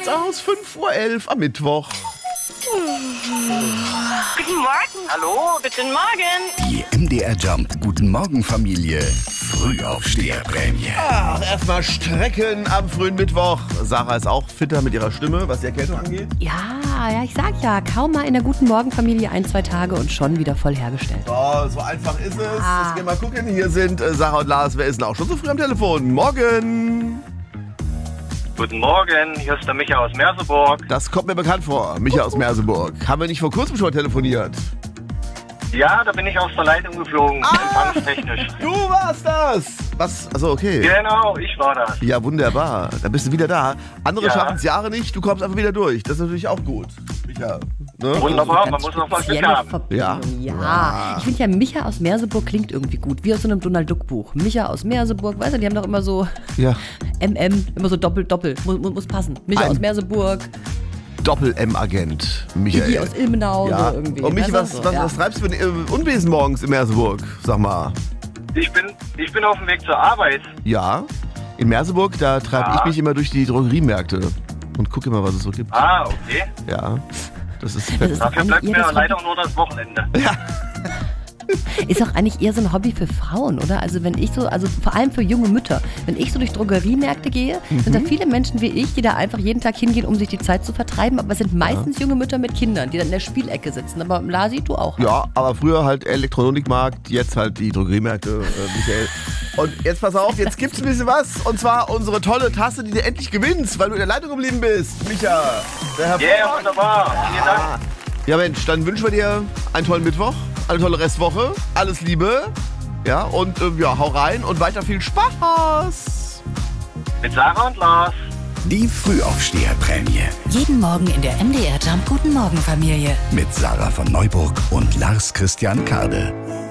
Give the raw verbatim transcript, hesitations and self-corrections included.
sieht's aus? fünf Uhr elf am Mittwoch. Guten Morgen. Hallo, guten Morgen. Die M D R Jump Guten Morgen Familie Frühaufsteherprämie. Ach, erstmal strecken am frühen Mittwoch. Sarah ist auch fitter mit ihrer Stimme, was die Erkältung angeht. Ja, ja, ich sag ja, kaum mal in der Guten Morgen Familie ein, zwei Tage und schon wieder voll hergestellt. So, so einfach ist es. Ah. Jetzt gehen wir mal gucken. Hier sind äh, Sarah und Lars. Wer ist denn auch schon so früh am Telefon? Morgen. Guten Morgen, hier ist der Micha aus Merseburg. Das kommt mir bekannt vor. Micha aus Merseburg. Haben wir nicht vor kurzem schon mal telefoniert? Ja, da bin ich aus der Leitung geflogen, Ah. empfangstechnisch. Du warst das! Was? Also okay. Genau, ich war das. Ja, wunderbar. Dann bist du wieder da. Andere Ja. schaffen es Jahre nicht, du kommst einfach wieder durch. Das ist natürlich auch gut. Micha. Ne? Wunderbar, man muss noch mal Glück Spezielle haben. Verbindung, Ja. ja. Ja. Ich finde ja, Micha aus Merseburg klingt irgendwie gut. Wie aus so einem Donald Duck Buch. Micha aus Merseburg, weißt du, die haben doch immer so Ja. M M, immer so doppelt, doppelt. Muss, muss, muss passen. Micha Ein- aus Merseburg, Doppel-M-Agent. Michael. Digi aus Ilmenau, Ja. so irgendwie. Und Michi, Weißt was, du, so, was, ja. was treibst du für ein äh, Unwesen morgens in Merseburg? Sag mal. Ich bin, ich bin auf dem Weg zur Arbeit. Ja. In Merseburg, da treibe Ah. ich mich immer durch die Drogeriemärkte und gucke immer, was es so gibt. Ah, okay. Ja. Das ist, Das ist doch Dafür eigentlich bleibt eher mir das leider Hobby, nur das Wochenende. ist doch eigentlich eher so ein Hobby für Frauen, oder? Also wenn ich so, also vor allem für junge Mütter, wenn ich so durch Drogeriemärkte gehe, sind da viele Menschen wie ich, die da einfach jeden Tag hingehen, um sich die Zeit zu vertreiben, aber es sind meistens junge Mütter mit Kindern, die dann in der Spielecke sitzen. Aber Lasi, du auch. ja, aber früher halt Elektronikmarkt, jetzt halt die Drogeriemärkte, äh, Michael. Und jetzt pass auf, jetzt gibt's ein bisschen was. Und zwar unsere tolle Tasse, die du endlich gewinnst, weil du in der Leitung geblieben bist, Micha. Der Herr Yeah, wunderbar. Vielen Dank. Ja Mensch, dann wünschen wir dir einen tollen Mittwoch, eine tolle Restwoche, alles Liebe, ja, und äh, ja, hau rein und weiter viel Spaß. Mit Sarah und Lars. Die Frühaufsteherprämie Jeden Morgen in der M D R Jump Guten Morgen Familie. mit Sarah von Neuburg und Lars Christian Kade.